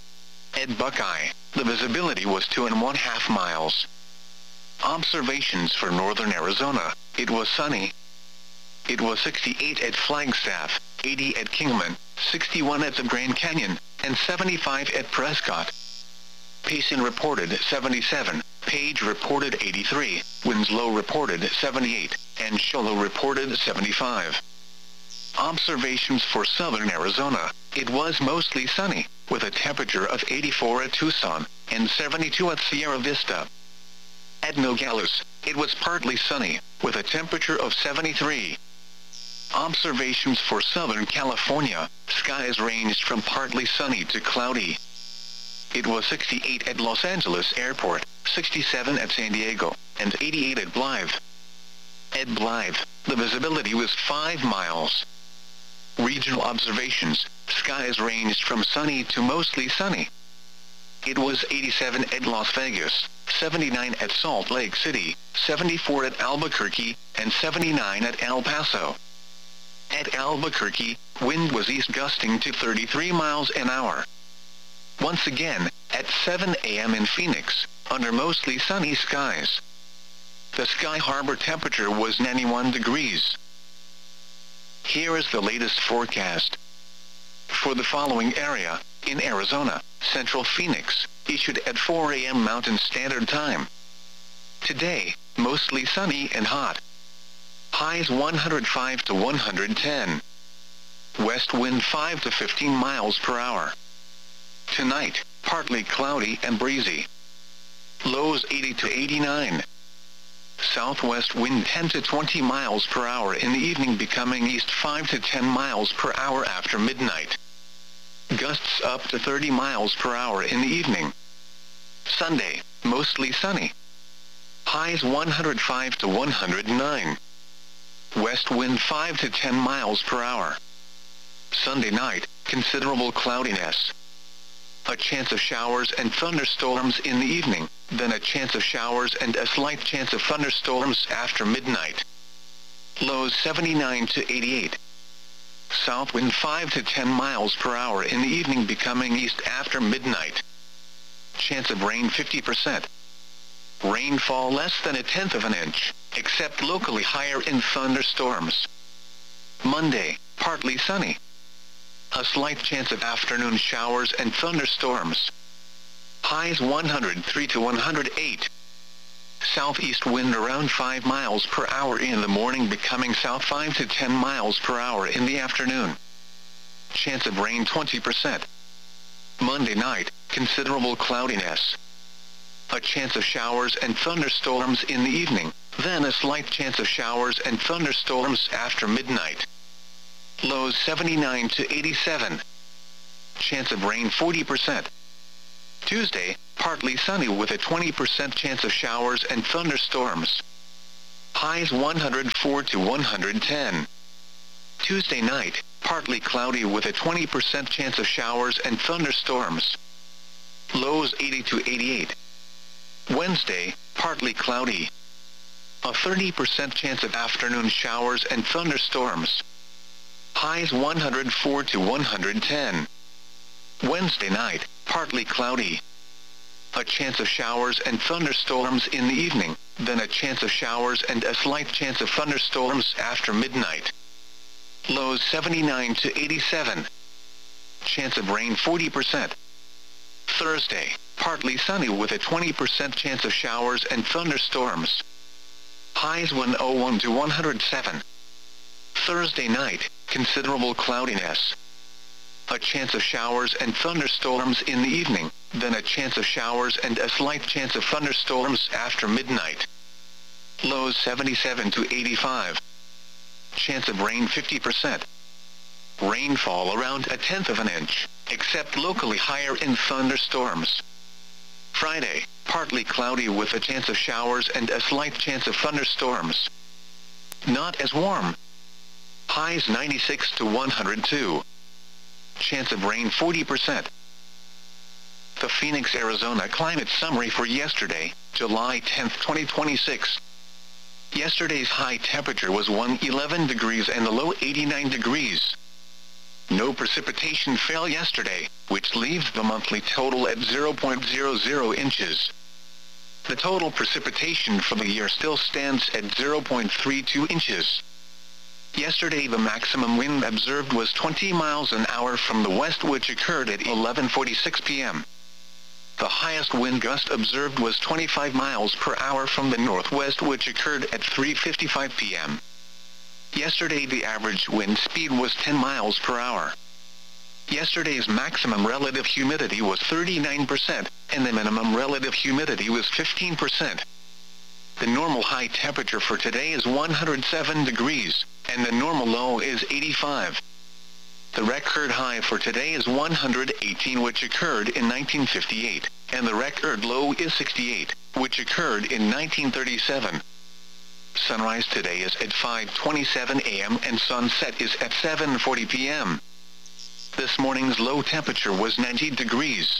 At Buckeye, the visibility was two and one half miles. Observations for northern Arizona, it was sunny. It was sixty-eight at Flagstaff, eighty at Kingman, sixty-one at the Grand Canyon, and seventy-five at Prescott. Payson reported seventy-seven, Page reported eighty-three, Winslow reported seventy-eight, and Show Low reported seventy-five. Observations for southern Arizona, it was mostly sunny, with a temperature of eighty-four at Tucson, and seventy-two at Sierra Vista. At Nogales, it was partly sunny, with a temperature of seventy-three. Observations for Southern California, skies ranged from partly sunny to cloudy. It was sixty-eight at Los Angeles Airport, sixty-seven at San Diego, and eighty-eight at Blythe. At Blythe, the visibility was five miles. Regional observations, skies ranged from sunny to mostly sunny. It was eighty-seven at Las Vegas, seventy-nine at Salt Lake City, seventy-four at Albuquerque, and seventy-nine at El Paso. At Albuquerque, wind was east gusting to thirty-three miles an hour. Once again, at seven a m in Phoenix, under mostly sunny skies. The Sky Harbor temperature was ninety-one degrees. Here is the latest forecast. For the following area, in Arizona, Central Phoenix, issued at four a m Mountain Standard Time. Today, mostly sunny and hot. Highs one hundred five to one hundred ten. West wind five to fifteen miles per hour. Tonight, partly cloudy and breezy. Lows eighty to eighty-nine. Southwest wind ten to twenty miles per hour in the evening, becoming east five to ten miles per hour after midnight. Gusts up to thirty miles per hour in the evening. Sunday, mostly sunny. Highs one hundred five to one hundred nine. West wind five to ten miles per hour. Sunday night, considerable cloudiness. A chance of showers and thunderstorms in the evening, then a chance of showers and a slight chance of thunderstorms after midnight. Lows seventy-nine to eighty-eight. South wind five to ten miles per hour in the evening, becoming east after midnight. Chance of rain fifty percent. Rainfall less than a tenth of an inch, except locally higher in thunderstorms. Monday, partly sunny. A slight chance of afternoon showers and thunderstorms. Highs one hundred three to one hundred eight. Southeast wind around five miles per hour in the morning, becoming south five to ten miles per hour in the afternoon. Chance of rain twenty percent. Monday night, considerable cloudiness. A chance of showers and thunderstorms in the evening, then a slight chance of showers and thunderstorms after midnight. Lows seventy-nine to eighty-seven. chance of rain forty percent. Tuesday, partly sunny with a twenty percent chance of showers and thunderstorms. Highs one hundred four to one hundred ten. Tuesday night, partly cloudy with a twenty percent chance of showers and thunderstorms. Lows eighty to eighty-eight. Wednesday, partly cloudy. A thirty percent chance of afternoon showers and thunderstorms. Highs one hundred four to one hundred ten. Wednesday night, partly cloudy. A chance of showers and thunderstorms in the evening, then a chance of showers and a slight chance of thunderstorms after midnight. Lows seventy-nine to eighty-seven. Chance of rain forty percent. Thursday, partly sunny with a twenty percent chance of showers and thunderstorms. Highs one hundred one to one hundred seven. Thursday night, considerable cloudiness. A chance of showers and thunderstorms in the evening, then a chance of showers and a slight chance of thunderstorms after midnight. Lows seventy-seven to eighty-five. Chance of rain fifty percent. Rainfall around a tenth of an inch, except locally higher in thunderstorms. Friday, partly cloudy with a chance of showers and a slight chance of thunderstorms. Not as warm. Highs ninety-six to one hundred two. Chance of rain forty percent. The Phoenix, Arizona climate summary for yesterday, July tenth, twenty twenty-six. Yesterday's high temperature was one hundred eleven degrees and the low eighty-nine degrees. No precipitation fell yesterday, which leaves the monthly total at zero point zero zero inches. The total precipitation for the year still stands at zero point three two inches. Yesterday the maximum wind observed was twenty miles an hour from the west, which occurred at eleven forty-six p m The highest wind gust observed was twenty-five miles per hour from the northwest, which occurred at three fifty-five p m Yesterday the average wind speed was ten miles per hour. Yesterday's maximum relative humidity was thirty-nine percent, and the minimum relative humidity was fifteen percent. The normal high temperature for today is one hundred seven degrees, and the normal low is eighty-five. The record high for today is one hundred eighteen, which occurred in nineteen fifty-eight, and the record low is sixty-eight, which occurred in nineteen thirty-seven. Sunrise today is at five twenty-seven a m and sunset is at seven forty p m This morning's low temperature was ninety degrees.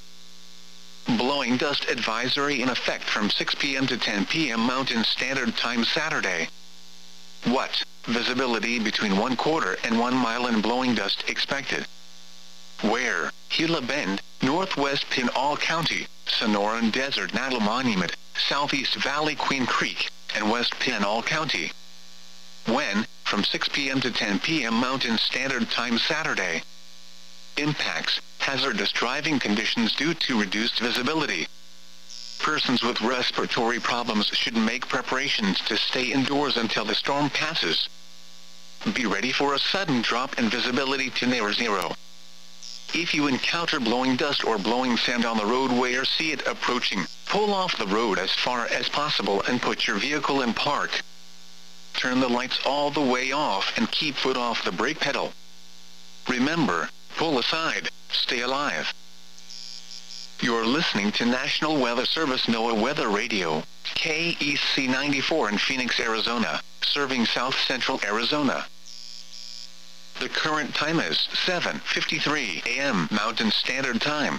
Blowing dust advisory in effect from six p m to ten p m Mountain Standard Time Saturday. What? Visibility between one quarter and one mile and blowing dust expected. Where? Gila Bend, Northwest Pinal County, Sonoran Desert Natal Monument, Southeast Valley Queen Creek, and West Pinal County. When? From six p m to ten p m Mountain Standard Time Saturday. Impacts: hazardous driving conditions due to reduced visibility. Persons with respiratory problems should make preparations to stay indoors until the storm passes. Be ready for a sudden drop in visibility to near zero. If you encounter blowing dust or blowing sand on the roadway or see it approaching, pull off the road as far as possible and put your vehicle in park. Turn the lights all the way off and keep foot off the brake pedal. Remember, pull aside, stay alive. You're listening to National Weather Service NOAA Weather Radio, K E C ninety-four in Phoenix, Arizona, serving south central Arizona. The current time is seven fifty-three a m Mountain Standard Time.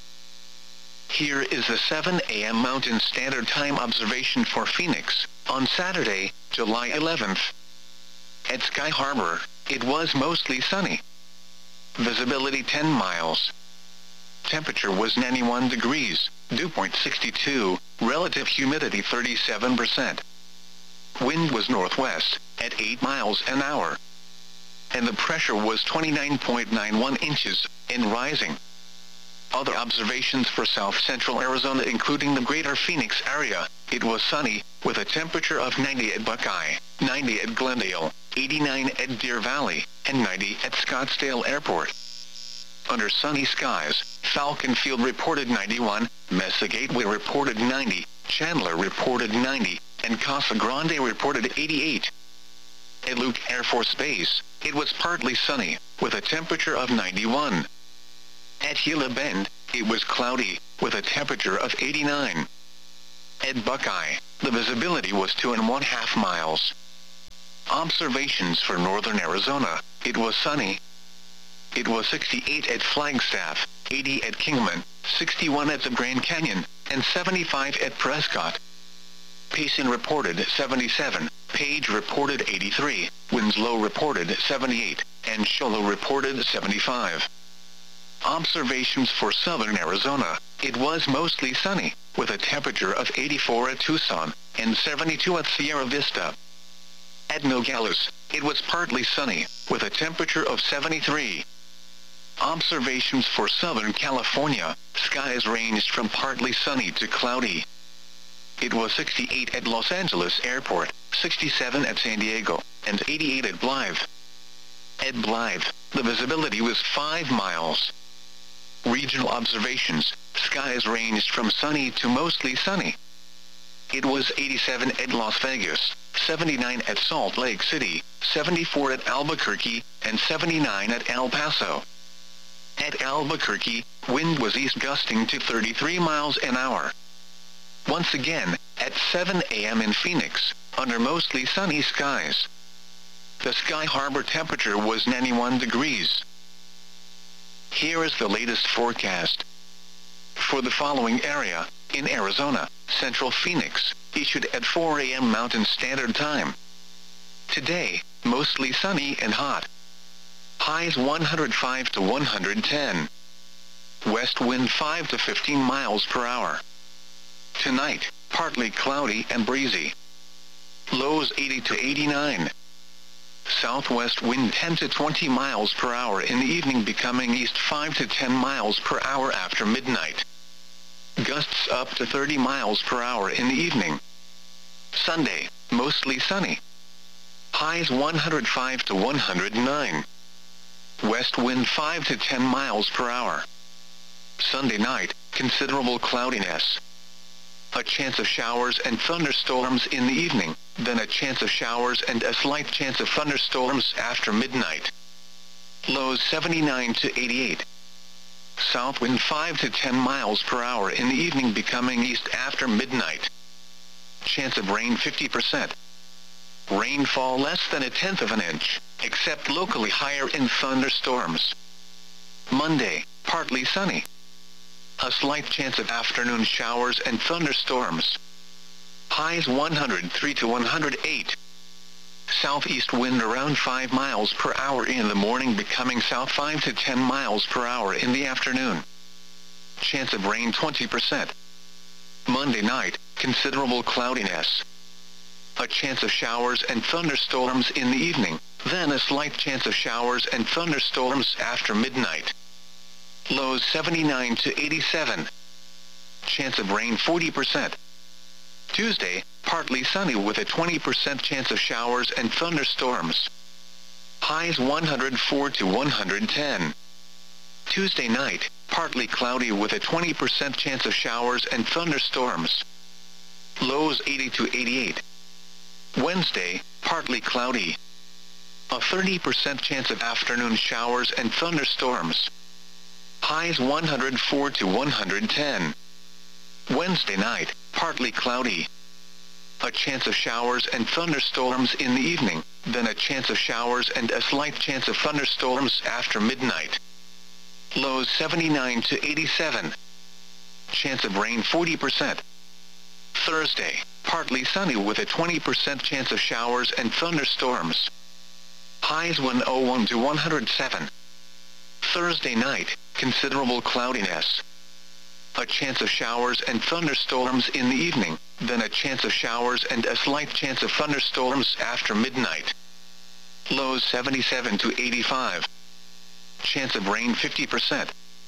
Here is the seven a m Mountain Standard Time observation for Phoenix, on Saturday, July eleventh. At Sky Harbor, it was mostly sunny. Visibility ten miles. Temperature was ninety-one degrees, dew point sixty-two, relative humidity thirty-seven percent. Wind was northwest, at eight miles an hour. And the pressure was twenty-nine point nine one inches, and rising. Other observations for south central Arizona, including the greater Phoenix area, it was sunny, with a temperature of ninety at Buckeye, ninety at Glendale, eighty-nine at Deer Valley, and ninety at Scottsdale Airport. Under sunny skies, Falcon Field reported ninety-one, Mesa Gateway reported ninety, Chandler reported ninety, and Casa Grande reported eighty-eight. At Luke Air Force Base, it was partly sunny, with a temperature of ninety-one. At Gila Bend, it was cloudy, with a temperature of eighty-nine. At Buckeye, the visibility was two and one half miles. Observations for northern Arizona, it was sunny. It was sixty-eight at Flagstaff, eighty at Kingman, sixty-one at the Grand Canyon, and seventy-five at Prescott. Payson reported seventy-seven, Page reported eighty-three, Winslow reported seventy-eight, and Show Low reported seventy-five. Observations for southern Arizona, it was mostly sunny, with a temperature of eighty-four at Tucson, and seventy-two at Sierra Vista. At Nogales, it was partly sunny, with a temperature of seventy-three. Observations for Southern California, skies ranged from partly sunny to cloudy. It was sixty-eight at Los Angeles Airport, sixty-seven at San Diego, and eighty-eight at Blythe. At Blythe, the visibility was five miles. Regional observations, skies ranged from sunny to mostly sunny. It was eighty-seven at Las Vegas, seventy-nine at Salt Lake City, seventy-four at Albuquerque, and seventy-nine at El Paso. At Albuquerque, wind was east gusting to thirty-three miles an hour. Once again, at seven a m in Phoenix, under mostly sunny skies. The Sky Harbor temperature was ninety-one degrees. Here is the latest forecast. For the following area, in Arizona, Central Phoenix, issued at four a m Mountain Standard Time. Today, mostly sunny and hot. Highs one hundred five to one hundred ten. West wind five to fifteen miles per hour. Tonight, partly cloudy and breezy. Lows eighty to eighty-nine. Southwest wind ten to twenty miles per hour in the evening, becoming east five to ten miles per hour after midnight. Gusts up to thirty miles per hour in the evening. Sunday, mostly sunny. Highs one hundred five to one hundred nine. West wind five to ten miles per hour. Sunday night, considerable cloudiness. A chance of showers and thunderstorms in the evening, then a chance of showers and a slight chance of thunderstorms after midnight. Lows seventy-nine to eighty-eight. South wind five to ten miles per hour in the evening, becoming east after midnight. Chance of rain fifty percent. Rainfall less than a tenth of an inch, except locally higher in thunderstorms. Monday, partly sunny. A slight chance of afternoon showers and thunderstorms. Highs one hundred three to one hundred eight. Southeast wind around five miles per hour in the morning, becoming south five to ten miles per hour in the afternoon. Chance of rain twenty percent. Monday night, considerable cloudiness. A chance of showers and thunderstorms in the evening, then a slight chance of showers and thunderstorms after midnight. Lows seventy-nine to eighty-seven. Chance of rain forty percent. Tuesday, partly sunny with a twenty percent chance of showers and thunderstorms. Highs one hundred four to one hundred ten. Tuesday night, partly cloudy with a twenty percent chance of showers and thunderstorms. Lows eighty to eighty-eight. Wednesday, partly cloudy. A thirty percent chance of afternoon showers and thunderstorms. Highs one hundred four to one hundred ten. Wednesday night, partly cloudy. A chance of showers and thunderstorms in the evening, then a chance of showers and a slight chance of thunderstorms after midnight. Lows seventy-nine to eighty-seven. Chance of rain forty percent. Thursday, partly sunny with a twenty percent chance of showers and thunderstorms. Highs one hundred one to one hundred seven. Thursday night, considerable cloudiness. A chance of showers and thunderstorms in the evening, then a chance of showers and a slight chance of thunderstorms after midnight. Lows seventy-seven to eighty-five. Chance of rain fifty percent.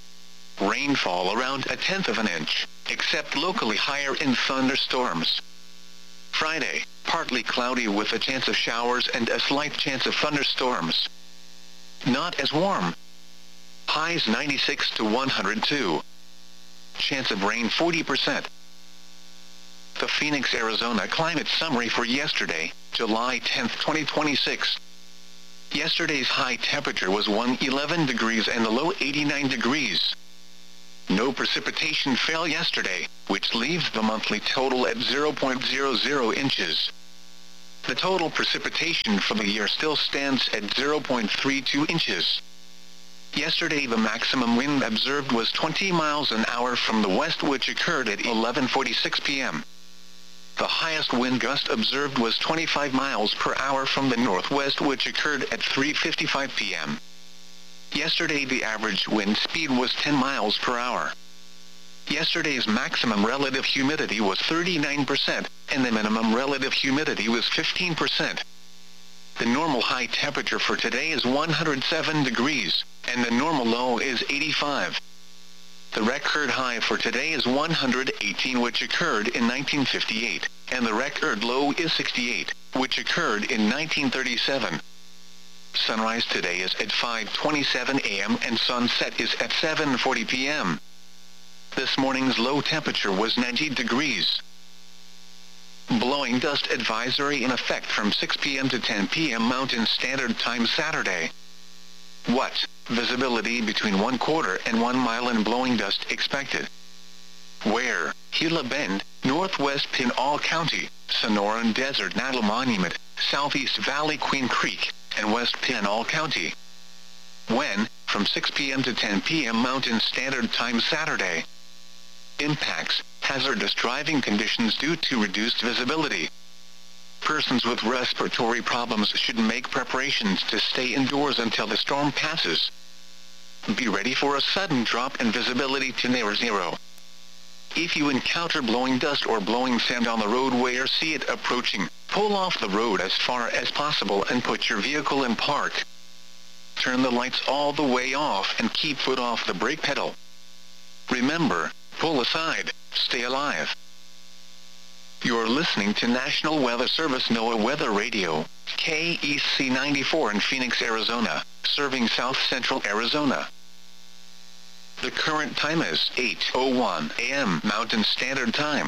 Rainfall around a tenth of an inch, except locally higher in thunderstorms. Friday, partly cloudy with a chance of showers and a slight chance of thunderstorms. Not as warm. Highs ninety-six to one hundred two. Chance of rain forty percent. The Phoenix, Arizona climate summary for yesterday, July tenth, twenty twenty-six. Yesterday's high temperature was one hundred eleven degrees and the low eighty-nine degrees. No precipitation fell yesterday, which leaves the monthly total at zero point zero zero inches. The total precipitation for the year still stands at zero point three two inches. Yesterday the maximum wind observed was twenty miles an hour from the west, which occurred at eleven forty-six p m The highest wind gust observed was twenty-five miles per hour from the northwest, which occurred at three fifty-five p m Yesterday the average wind speed was ten miles per hour. Yesterday's maximum relative humidity was thirty-nine percent, and the minimum relative humidity was fifteen percent. The normal high temperature for today is one hundred seven degrees, and the normal low is eighty-five. The record high for today is one hundred eighteen, which occurred in nineteen fifty-eight, and the record low is sixty-eight, which occurred in nineteen thirty-seven. Sunrise today is at five twenty-seven a m and sunset is at seven forty p m This morning's low temperature was ninety degrees. Blowing dust advisory in effect from six p m to ten p m Mountain Standard Time Saturday. What? Visibility between one quarter and one mile and blowing dust expected. Where? Gila Bend, Northwest Pinal County, Sonoran Desert Natal Monument, Southeast Valley Queen Creek, and West Pinal County. When? From six p m to ten p m Mountain Standard Time Saturday. Impacts: hazardous driving conditions due to reduced visibility. Persons with respiratory problems should make preparations to stay indoors until the storm passes. Be ready for a sudden drop in visibility to near zero. If you encounter blowing dust or blowing sand on the roadway or see it approaching, pull off the road as far as possible and put your vehicle in park. Turn the lights all the way off and keep foot off the brake pedal. Remember, pull aside, stay alive. You're listening to National Weather Service NOAA Weather Radio, K E C ninety-four in Phoenix, Arizona, serving South Central Arizona. The current time is eight oh one a m Mountain Standard Time.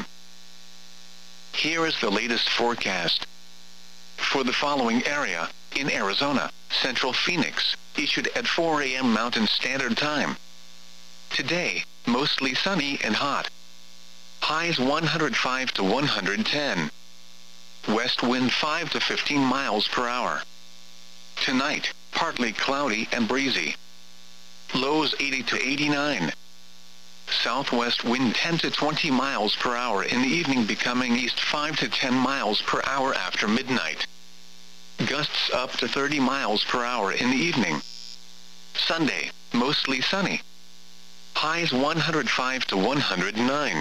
Here is the latest forecast. For the following area, in Arizona, Central Phoenix, issued at four a m Mountain Standard Time. Today, mostly sunny and hot. Highs one hundred five to one hundred ten. West wind five to fifteen miles per hour. Tonight, partly cloudy and breezy. Lows eighty to eighty-nine. Southwest wind ten to twenty miles per hour in the evening, becoming east five to ten miles per hour after midnight. Gusts up to thirty miles per hour in the evening. Sunday, mostly sunny. Highs one hundred five to one hundred nine.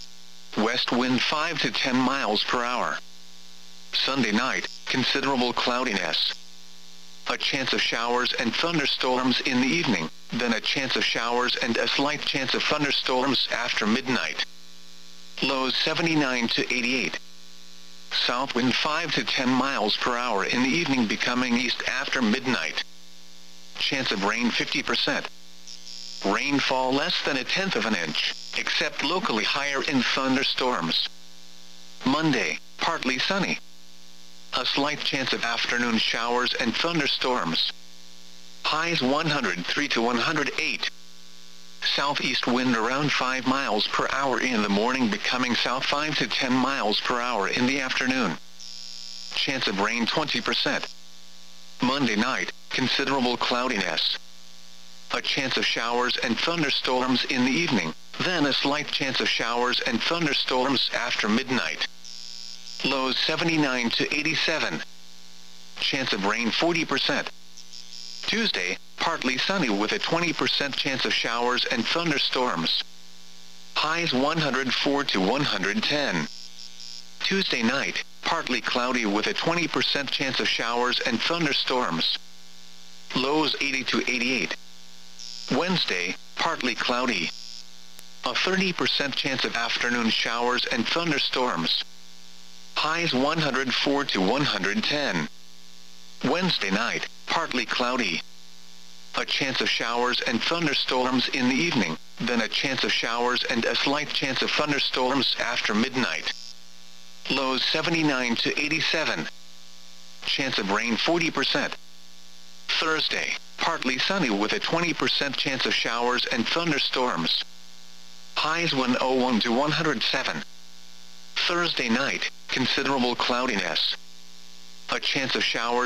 West wind five to ten miles per hour. Sunday night, considerable cloudiness. A chance of showers and thunderstorms in the evening, then a chance of showers and a slight chance of thunderstorms after midnight. Lows seventy-nine to eighty-eight. South wind five to ten miles per hour in the evening, becoming east after midnight. Chance of rain fifty percent. Rainfall less than a tenth of an inch, except locally higher in thunderstorms. Monday, partly sunny. A slight chance of afternoon showers and thunderstorms. Highs one hundred three to one hundred eight. Southeast wind around five miles per hour in the morning, becoming south five to ten miles per hour in the afternoon. Chance of rain twenty percent. Monday night, considerable cloudiness. A chance of showers and thunderstorms in the evening, then a slight chance of showers and thunderstorms after midnight. Lows seventy-nine to eighty-seven. Chance of rain forty percent. Tuesday, partly sunny with a twenty percent chance of showers and thunderstorms. Highs one hundred four to one hundred ten. Tuesday night, partly cloudy with a twenty percent chance of showers and thunderstorms. Lows eighty to eighty-eight. Wednesday, partly cloudy. A thirty percent chance of afternoon showers and thunderstorms. Highs one hundred four to one hundred ten. Wednesday night, partly cloudy. A chance of showers and thunderstorms in the evening, then a chance of showers and a slight chance of thunderstorms after midnight. Lows seventy-nine to eighty-seven. Chance of rain forty percent. Thursday, partly sunny with a twenty percent chance of showers and thunderstorms. Highs one oh one to one hundred seven. Thursday night, considerable cloudiness. A chance of showers